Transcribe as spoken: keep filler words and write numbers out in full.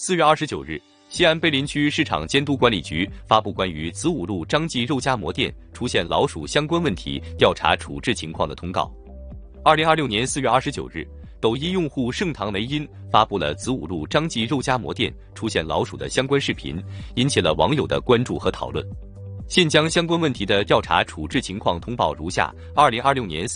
四月二十九日，西安碑林区市场监督管理局发布关于子午路张记肉夹馍店出现老鼠相关问题调查处置情况的通告。二零二六年四月二十九日，抖音用户盛唐雷音发布了子午路张记肉夹馍店出现老鼠的相关视频，引起了网友的关注和讨论。现将相关问题的调查处置情况通报如下：二零二六年